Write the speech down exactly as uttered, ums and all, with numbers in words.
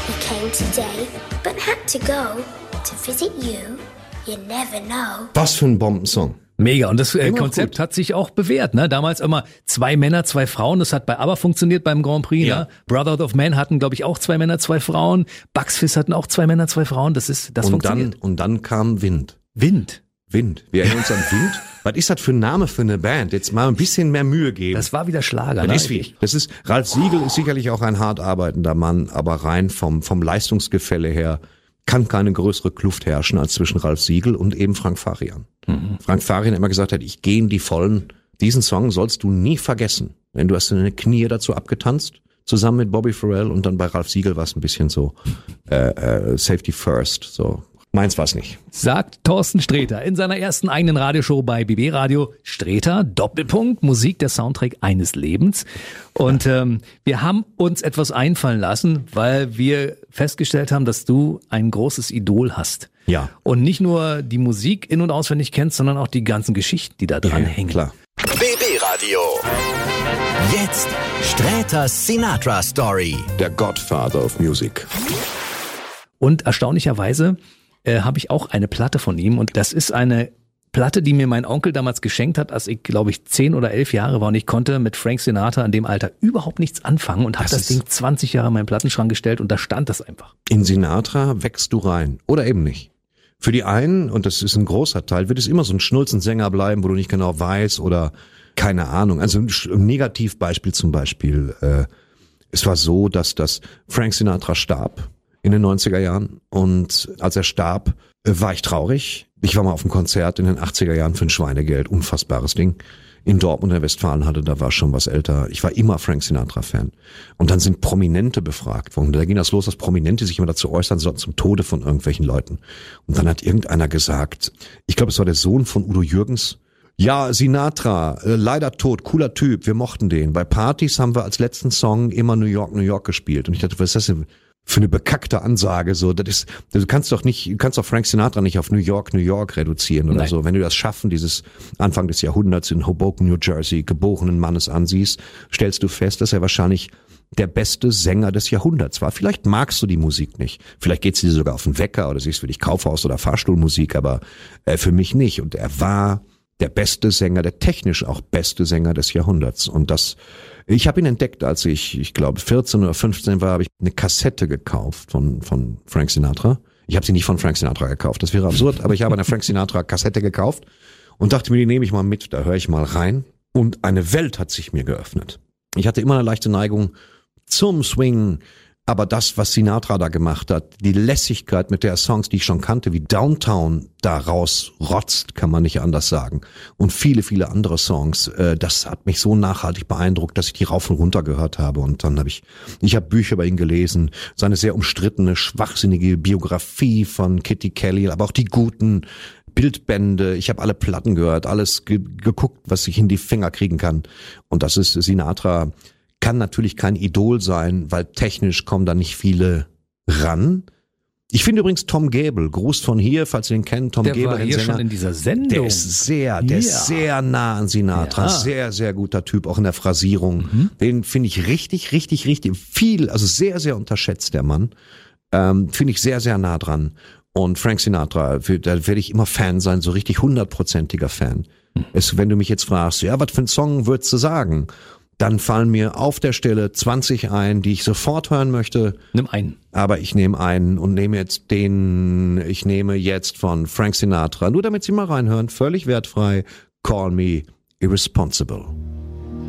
He came today, but had to go to visit you. You never know. Was für ein Bombensong. Mega. Und das äh, Konzept gut. Hat sich auch bewährt. Ne? Damals immer zwei Männer, zwei Frauen. Das hat bei ABBA funktioniert beim Grand Prix. Ja. Ne? Brotherhood of Man hatten, glaube ich, auch zwei Männer, zwei Frauen. Bucks Fizz hatten auch zwei Männer, zwei Frauen. Das ist, das und funktioniert. Dann, und dann kam Wind. Wind? Wind. Wir erinnern uns an Wind. Was ist das für ein Name für eine Band? Jetzt mal ein bisschen mehr Mühe geben. Das war wieder Schlager. Das ne? ist wie, das ist, Ralf Siegel ist sicherlich auch ein hart arbeitender Mann, aber rein vom, vom Leistungsgefälle her kann keine größere Kluft herrschen als zwischen Ralf Siegel und eben Frank Farian. Mhm. Frank Farian immer gesagt hat, ich gehe in die Vollen. Diesen Song sollst du nie vergessen. Wenn du hast deine Knie dazu abgetanzt, zusammen mit Bobby Farrell, und dann bei Ralf Siegel war es ein bisschen so äh, äh, Safety First, so. Meins war's nicht. Sagt Thorsten Sträter in seiner ersten eigenen Radioshow bei B B Radio. Sträter, Doppelpunkt, Musik, der Soundtrack eines Lebens. Und ähm, wir haben uns etwas einfallen lassen, weil wir festgestellt haben, dass du ein großes Idol hast. Ja. Und nicht nur die Musik in- und auswendig kennst, sondern auch die ganzen Geschichten, die da dran ja, hängen. Klar. B B Radio. Jetzt Sträters Sinatra Story. Der Godfather of Music. Und erstaunlicherweise äh, habe ich auch eine Platte von ihm, und das ist eine Platte, die mir mein Onkel damals geschenkt hat, als ich, glaube ich, zehn oder elf Jahre war, und ich konnte mit Frank Sinatra in dem Alter überhaupt nichts anfangen und habe das, das Ding zwanzig Jahre in meinen Plattenschrank gestellt, und da stand das einfach. In Sinatra wächst du rein oder eben nicht. Für die einen, und das ist ein großer Teil, wird es immer so ein Schnulzensänger bleiben, wo du nicht genau weißt oder keine Ahnung. Also ein Negativbeispiel zum Beispiel, äh, es war so, dass das Frank Sinatra starb in den neunziger Jahren, und als er starb, war ich traurig. Ich war mal auf einem Konzert in den achtziger Jahren für ein Schweinegeld, unfassbares Ding, in Dortmund in der Westfalenhalle, da war schon was älter. Ich war immer Frank Sinatra-Fan. Und dann sind Prominente befragt worden. Da ging das los, dass Prominente sich immer dazu äußern sollten zum Tode von irgendwelchen Leuten. Und dann hat irgendeiner gesagt, ich glaube, es war der Sohn von Udo Jürgens, ja, Sinatra, äh, leider tot, cooler Typ, wir mochten den. Bei Partys haben wir als letzten Song immer New York, New York gespielt. Und ich dachte, was ist das denn für eine bekackte Ansage? So, das ist, du kannst doch nicht, du kannst doch Frank Sinatra nicht auf New York, New York reduzieren oder Nein. so. Wenn du das Schaffen dieses Anfang des Jahrhunderts in Hoboken, New Jersey geborenen Mannes ansiehst, stellst du fest, dass er wahrscheinlich der beste Sänger des Jahrhunderts war. Vielleicht magst du die Musik nicht. Vielleicht geht's dir sogar auf den Wecker oder siehst für dich Kaufhaus- oder Fahrstuhlmusik, aber äh, für mich nicht. Und er war der beste Sänger, der technisch auch beste Sänger des Jahrhunderts. Und das, ich habe ihn entdeckt, als ich, ich glaube, vierzehn oder fünfzehn war, habe ich eine Kassette gekauft von von Frank Sinatra. Ich habe sie nicht von Frank Sinatra gekauft, das wäre absurd, aber ich habe eine Frank Sinatra Kassette gekauft und dachte mir, die nehme ich mal mit, da höre ich mal rein. Und eine Welt hat sich mir geöffnet. Ich hatte immer eine leichte Neigung zum Swing, aber das, was Sinatra da gemacht hat, die Lässigkeit, mit der Songs, die ich schon kannte, wie Downtown da rausrotzt, kann man nicht anders sagen. Und viele, viele andere Songs, äh, das hat mich so nachhaltig beeindruckt, dass ich die rauf und runter gehört habe. Und dann habe ich, ich habe Bücher über ihn gelesen, seine sehr umstrittene, schwachsinnige Biografie von Kitty Kelly, aber auch die guten Bildbände. Ich habe alle Platten gehört, alles ge- geguckt, was ich in die Finger kriegen kann. Und das ist Sinatra. Kann natürlich kein Idol sein, weil technisch kommen da nicht viele ran. Ich finde übrigens Tom Gable, Gruß von hier, falls ihr ihn kennt, Tom der Gable, war hier Sänger, schon in dieser Sendung. Der ist sehr, der ja. ist sehr nah an Sinatra, ja. sehr, sehr guter Typ, auch in der Phrasierung. Mhm. Den finde ich richtig, richtig, richtig viel, also sehr, sehr unterschätzt, der Mann. Ähm, finde ich sehr, sehr nah dran. Und Frank Sinatra, da werde ich immer Fan sein, so richtig hundertprozentiger Fan. Mhm. Es, wenn du mich jetzt fragst, ja, was für einen Song würdest du sagen? Dann fallen mir auf der Stelle zwanzig ein, die ich sofort hören möchte. Nimm einen. Aber ich nehme einen und nehme jetzt den, ich nehme jetzt von Frank Sinatra, nur damit Sie mal reinhören, völlig wertfrei, Call Me Irresponsible.